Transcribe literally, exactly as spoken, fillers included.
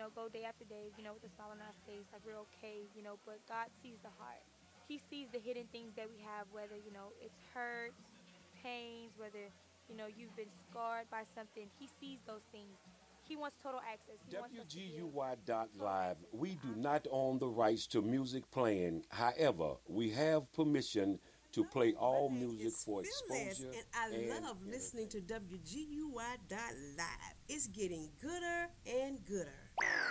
know, go day after day, you know, with a smile on our face, like we're okay, you know, but God sees the heart. He sees the hidden things that we have, whether, you know, it's hurts, pains, whether, you know, you've been scarred by something. He sees those things. He wants total access. He wants us to give W G U Y dot total live. access to We our do not heart. own the rights to music playing. However, we have permission to play Hello, my all name music is for Phyllis, exposure and I and love listening to entertainment. W G U Y dot live. It's getting gooder and gooder.